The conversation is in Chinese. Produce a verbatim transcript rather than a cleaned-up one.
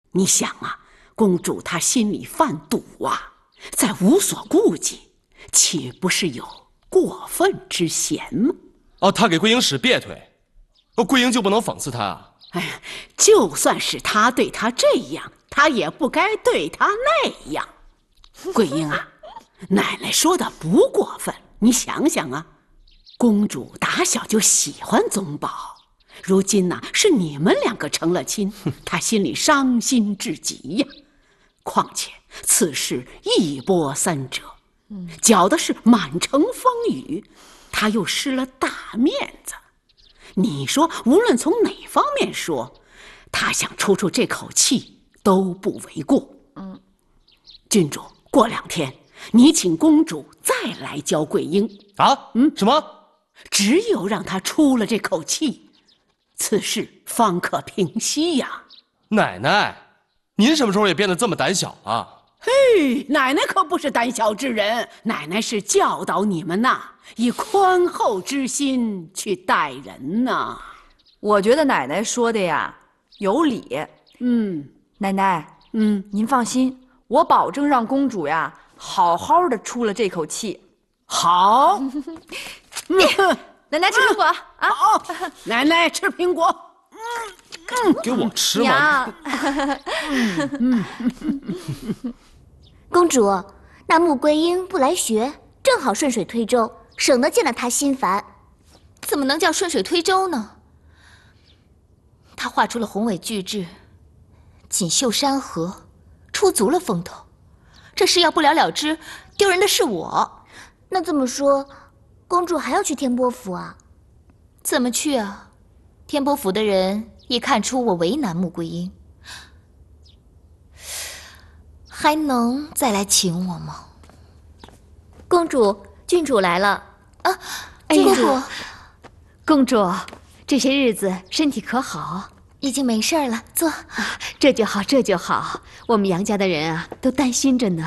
你想啊，公主她心里犯堵啊，再无所顾忌，岂不是有过分之嫌吗？ 哦，他给桂英使别腿，哦，桂英就不能讽刺他啊？ 哎呀，就算是他对他这样，他也不该对他那样。桂英啊，奶奶说的不过分，你想想啊，公主打小就喜欢宗保，如今呢、啊、是你们两个成了亲，她心里伤心至极呀。况且此事一波三折，搅的是满城风雨，她又失了大面子。你说无论从哪方面说，她想出出这口气都不为过。嗯，郡主，过两天你请公主再来教桂英啊？嗯，什么？ 只有让她出了这口气，此事方可平息呀。 奶奶，您什么时候也变得这么胆小了？ 嘿，奶奶可不是胆小之人，奶奶是教导你们呐，以宽厚之心去待人呐。 我觉得奶奶说的呀有理。 嗯， 奶奶， 嗯， 您放心，我保证让公主呀好好的出了这口气。 好， 奶奶吃苹果啊！ 好，奶奶吃苹果。 嗯，给我吃嘛！ 嗯，公主，那穆桂英不来学，正好顺水推舟，省得见了她心烦。 怎么能叫顺水推舟呢？她画出了宏伟巨制，锦绣山河，出足了风头。这事要不了了之，丢人的是我。 那这么说，公主还要去天波府啊？ 怎么去啊？天波府的人一看出我为难穆桂英，还能再来请我吗？ 公主，郡主来了啊！ 郡主， 哎、 公主，这些日子身体可好？ 已经没事了，坐。 啊，这就好，这就好。我们杨家的人啊，都担心着呢。